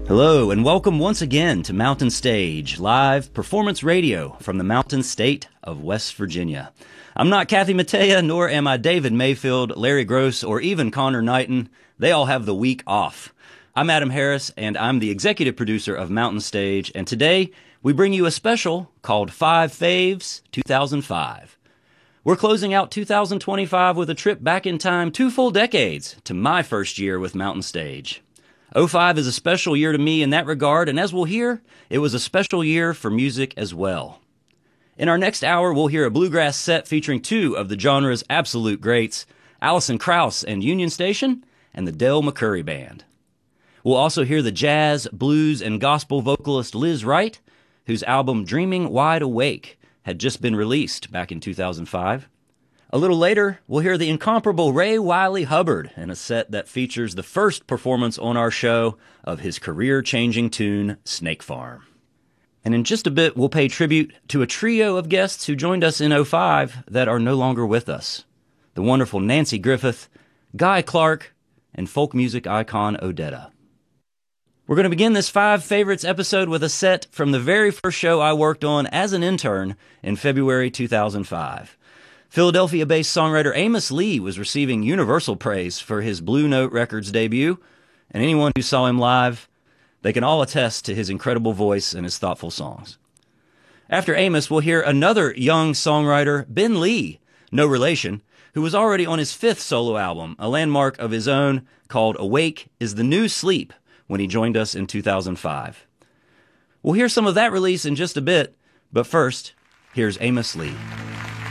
Hello, and welcome once again to Mountain Stage, live performance radio from the mountain state of West Virginia. I'm not Kathy Mattea, nor am I David Mayfield, Larry Gross, or even Connor Knighton. They all have the week off. I'm Adam Harris, and I'm the executive producer of Mountain Stage, and today we bring you a special called 5 Faves 2005. We're closing out 2025 with a trip back in time 2 full decades to my first year with Mountain Stage. '05 is a special year to me in that regard, and as we'll hear, it was a special year for music as well. In our next hour, we'll hear a bluegrass set featuring 2 of the genre's absolute greats, Alison Krauss and Union Station, and the Del McCoury Band. We'll also hear the jazz, blues, and gospel vocalist Liz Wright, whose album Dreaming Wide Awake had just been released back in 2005. A little later, we'll hear the incomparable Ray Wylie Hubbard in a set that features the first performance on our show of his career-changing tune, Snake Farm. And in just a bit, we'll pay tribute to a trio of guests who joined us in '05 that are no longer with us. The wonderful Nancy Griffith, Guy Clark, and folk music icon Odetta. We're going to begin this 5 Favorites episode with a set from the very first show I worked on as an intern in February 2005. Philadelphia-based songwriter Amos Lee was receiving universal praise for his Blue Note Records debut, and anyone who saw him live, they can all attest to his incredible voice and his thoughtful songs. After Amos, we'll hear another young songwriter, Ben Lee, no relation, who was already on his 5th solo album, a landmark of his own called Awake is the New Sleep, when he joined us in 2005. We'll hear some of that release in just a bit, but first, here's Amos Lee.